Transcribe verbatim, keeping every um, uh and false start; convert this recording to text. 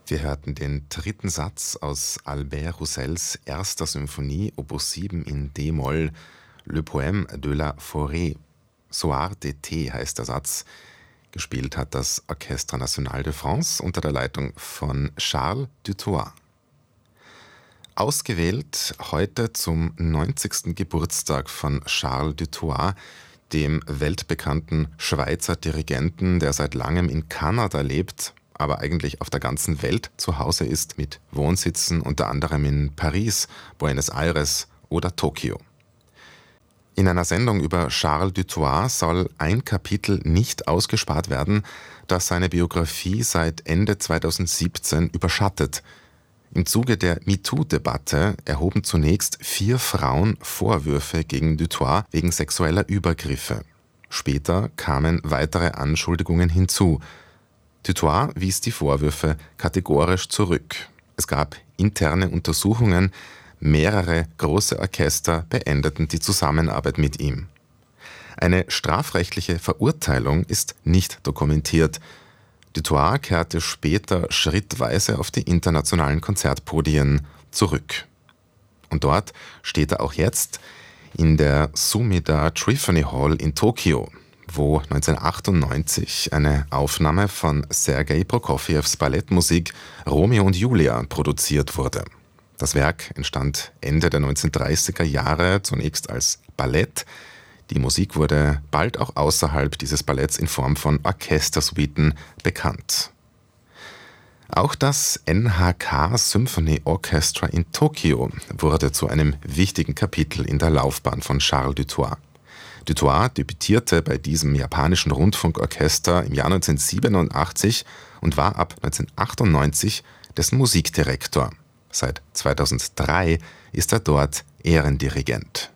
Wir hörten den dritten Satz aus Albert Roussels erster Symphonie, Opus sieben in d-Moll, Le Poème de la Forêt. Soir d'été heißt der Satz. Gespielt hat das Orchestre National de France unter der Leitung von Charles Dutoit. Ausgewählt heute zum neunzigsten Geburtstag von Charles Dutoit, dem weltbekannten Schweizer Dirigenten, der seit langem in Kanada lebt, aber eigentlich auf der ganzen Welt zu Hause ist, mit Wohnsitzen unter anderem in Paris, Buenos Aires oder Tokio. In einer Sendung über Charles Dutoit soll ein Kapitel nicht ausgespart werden, das seine Biografie seit Ende zweitausendsiebzehn überschattet. Im Zuge der MeToo-Debatte erhoben zunächst vier Frauen Vorwürfe gegen Dutoit wegen sexueller Übergriffe. Später kamen weitere Anschuldigungen hinzu. Dutoit wies die Vorwürfe kategorisch zurück. Es gab interne Untersuchungen, mehrere große Orchester beendeten die Zusammenarbeit mit ihm. Eine strafrechtliche Verurteilung ist nicht dokumentiert. Dutoit kehrte später schrittweise auf die internationalen Konzertpodien zurück. Und dort steht er auch jetzt in der Sumida Trifony Hall in Tokio, wo neunzehnhundertachtundneunzig eine Aufnahme von Sergei Prokofjews Ballettmusik Romeo und Julia produziert wurde. Das Werk entstand Ende der neunzehnhundertdreißiger Jahre zunächst als Ballett. Die Musik wurde bald auch außerhalb dieses Balletts in Form von Orchestersuiten bekannt. Auch das N H K Symphony Orchestra in Tokio wurde zu einem wichtigen Kapitel in der Laufbahn von Charles Dutoit. Dutoit debütierte bei diesem japanischen Rundfunkorchester im Jahr neunzehnhundertsiebenundachtzig und war ab neunzehnhundertachtundneunzig dessen Musikdirektor. Seit zweitausenddrei ist er dort Ehrendirigent.